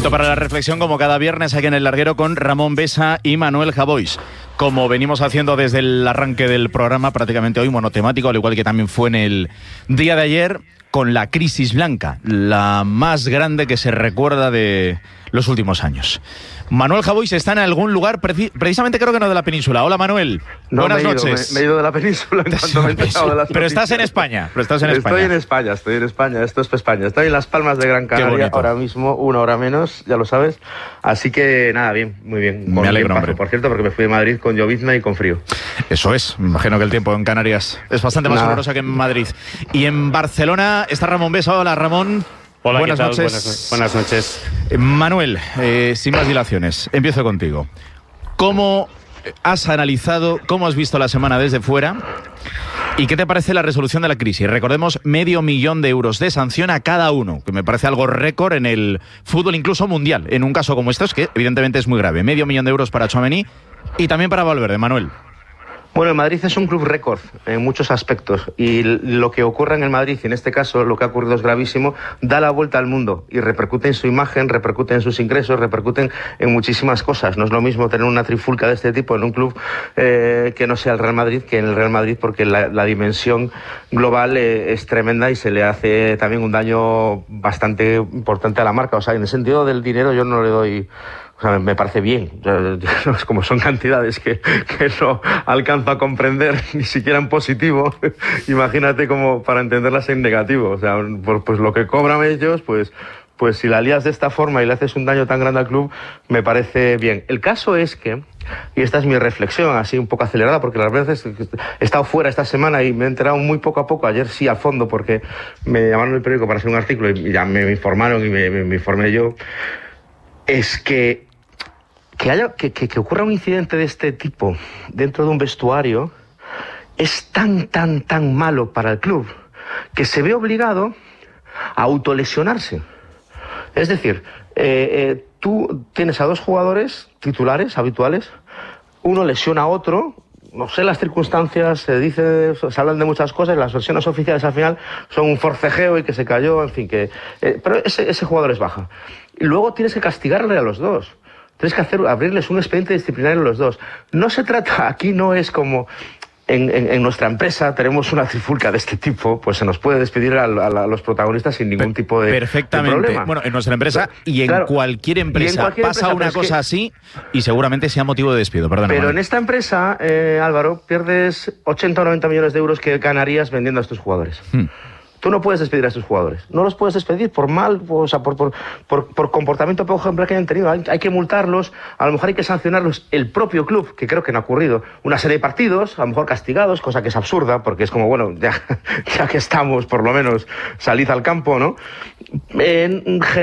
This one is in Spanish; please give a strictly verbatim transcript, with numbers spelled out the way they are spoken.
Momento para la reflexión, como cada viernes aquí en El Larguero, con Ramón Besa y Manuel Javois. Como venimos haciendo desde el arranque del programa, prácticamente hoy monotemático, al igual que también fue en el día de ayer, con la crisis blanca, la más grande que se recuerda de los últimos años. Manuel Javois está en algún lugar, preci- precisamente creo que no de la península. Hola, Manuel. No, Buenas me he ido, noches. Me, me he ido de la península en cuanto me he enterado de las Pero estás en noticias. España. Pero estás en estoy España. en España, estoy en España. Esto es España. Estoy en Las Palmas de Gran Qué Canaria bonito. ahora mismo, una hora menos, ya lo sabes. Así que nada, bien, muy bien. Me Con alegro, bien paso, hombre. por cierto, porque me fui de Madrid con llovizna y con frío. Eso es. Imagino que el tiempo en Canarias es bastante más Nada. doloroso que en Madrid. Y en Barcelona está Ramón Besa. Hola, Ramón. Hola, buenas ¿qué tal? noches. Buenas, buenas noches. Eh, Manuel, eh, sin más dilaciones, empiezo contigo. ¿Cómo has analizado, cómo has visto la semana desde fuera y qué te parece la resolución de la crisis? Recordemos, medio millón de euros de sanción a cada uno, que me parece algo récord en el fútbol, incluso mundial, en un caso como este, que evidentemente es muy grave. Medio millón de euros para Tchouaméni y también para Valverde. Manuel. Bueno, el Madrid es un club récord en muchos aspectos y lo que ocurre en el Madrid, y en este caso lo que ha ocurrido es gravísimo, da la vuelta al mundo y repercute en su imagen, repercute en sus ingresos, repercuten en muchísimas cosas. No es lo mismo tener una trifulca de este tipo en un club eh, que no sea el Real Madrid que en el Real Madrid, porque la, la dimensión global eh, es tremenda y se le hace también un daño bastante importante a la marca. O sea, en el sentido del dinero yo no le doy... O sea, me parece bien, como son cantidades que, que no alcanzo a comprender ni siquiera en positivo, imagínate como para entenderlas en negativo. O sea, pues, pues lo que cobran ellos, pues, pues si la lías de esta forma y le haces un daño tan grande al club, me parece bien. El caso es que, y esta es mi reflexión, así un poco acelerada, porque las veces he estado fuera esta semana y me he enterado muy poco a poco, ayer sí a fondo, porque me llamaron el periódico para hacer un artículo y ya me informaron y me, me, me informé yo, es que Que, haya, que, que, que ocurra un incidente de este tipo dentro de un vestuario es tan, tan, tan malo para el club que se ve obligado a autolesionarse. Es decir, eh, eh, tú tienes a dos jugadores titulares habituales, uno lesiona a otro, no sé las circunstancias, se dice, se hablan de muchas cosas, las versiones oficiales al final son un forcejeo y que se cayó, en fin, que eh, pero ese, ese jugador es baja. Y luego tienes que castigarle a los dos. Tienes que hacer, abrirles un expediente disciplinario a los dos. No se trata, aquí no es como en, en, en nuestra empresa tenemos una trifulca de este tipo, pues se nos puede despedir a, a, a los protagonistas sin ningún tipo de, Perfectamente. de problema. Bueno, en nuestra empresa y en Claro, cualquier empresa y en cualquier pasa empresa, una pero es cosa que- así y seguramente sea motivo de despido. Perdona, Pero Manuel. en esta empresa, eh, Álvaro, pierdes ochenta o noventa millones de euros que ganarías vendiendo a estos jugadores. Hmm. Tú no puedes despedir a estos jugadores. No los puedes despedir por mal, por, o sea, por, por, por, por comportamiento poco ejemplar que hayan tenido. Hay, hay que multarlos, a lo mejor hay que sancionarlos el propio club, que creo que no ha ocurrido. Una serie de partidos, a lo mejor castigados, cosa que es absurda, porque es como, bueno, ya, ya que estamos, por lo menos, salid al campo, ¿no? En